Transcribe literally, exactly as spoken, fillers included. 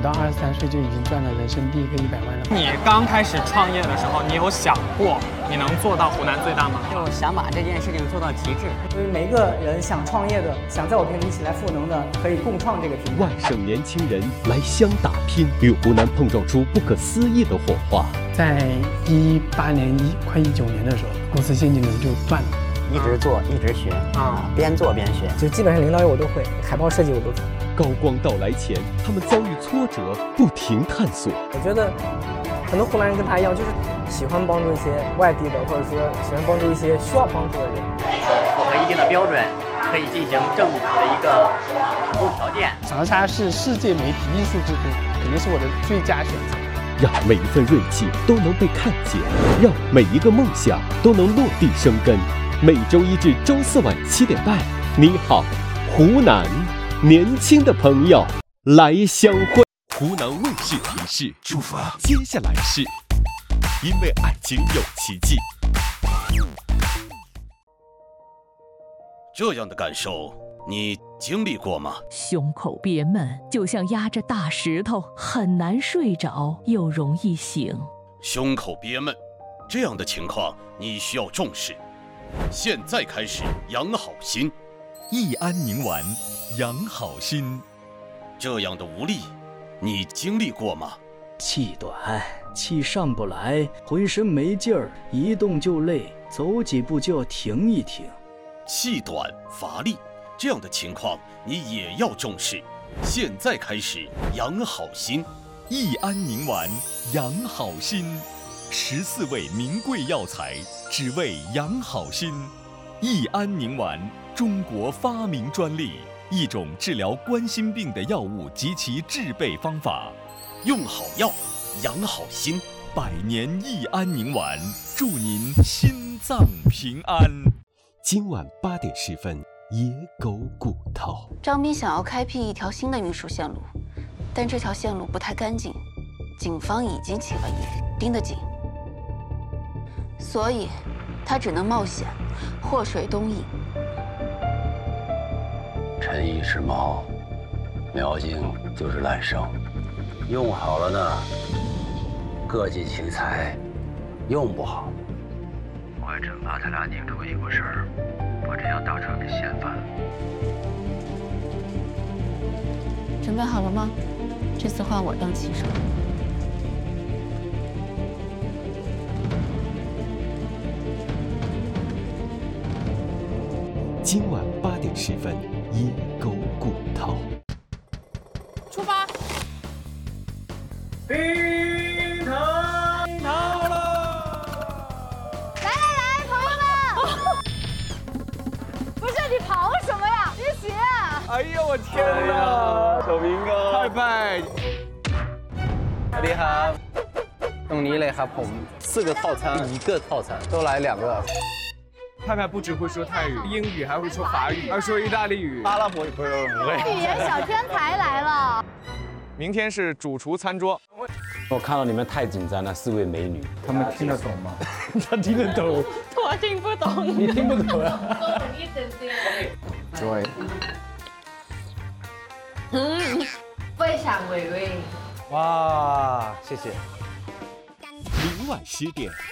到二十三岁就已经赚了人生第一个一百万了。 你刚开始创业的时候，你有想过你能做到湖南最大吗？ 就想把这件事情做到极致。 所以每个人想创业的，想在我平台一起来赋能的，可以共创这个平台。 万省年轻人来湘打拼，与湖南碰撞出不可思议的火花。 在一八年一快一九年的时候，公司现金流就断了。 一直做，一直学啊，边做边学， 就基本上领导业我都会，海报设计我都做。 高光到来前，他们遭遇挫折，不停探索。 我觉得很多湖南人跟他一样，就是喜欢帮助一些外地的，或者说喜欢帮助一些需要帮助的人。 符合一定的标准，可以进行政府的一个提供条件。 长沙市世界媒体艺术之都，肯定是我的最佳选择。 让每一份锐气都能被看见，让每一个梦想都能落地生根。每周一至周四晚七点半，你好，湖南，年轻的朋友来相会。湖南卫视提示：出发，接下来是因为爱情有奇迹。 这样的感受，你经历过吗？ 胸口憋闷，就像压着大石头，很难睡着，又容易醒。 胸口憋闷，这样的情况你需要重视。现在开始养好心， 益安宁丸养好心。 这样的无力，你经历过吗？ 气短，气上不来，浑身没劲儿，一动就累，走几步就要停一停。 气短乏力，这样的情况你也要重视。现在开始养好心， 益安宁丸养好心。十四味名贵药材，只为养好心。益安宁丸，中国发明专利，一种治疗冠心病的药物及其制备方法。 用好药，养好心。 百年益安宁丸，祝您心脏平安。 今晚八点十分，野狗骨头。 张斌想要开辟一条新的运输线路，但这条线路不太干净，警方已经起了疑，盯得紧。所以，他只能冒险，祸水东引。 陈毅是猫，苗静就是烂生，用好了呢，各尽其才；用不好，我还真怕他俩拧出一股绳儿，把这条大船给掀翻了。 准备好了吗？这次换我当骑手。 今晚八点十分，野狗骨头。 出发！ 冰糖冰糖了！ 来来来，朋友们！不是你跑什么呀？一起！ 哎呦我天哪！ 小明哥， 拜拜！ สวัสดีครับตรงนี้เลยครับผม四个套餐一个套餐都来两个。 派派不只会说泰语、英语，还会说法语，还说意大利语。 阿拉伯语不是不会。 语言小天才来了。 明天是主厨餐桌。 我看到你们太紧张了，四位美女， 他们听得懂吗？ 他听得懂， 我听不懂。 你听不懂啊？ 多懂一点点。 Joy。 嗯，非常美味。 哇，谢谢。 明晚十点，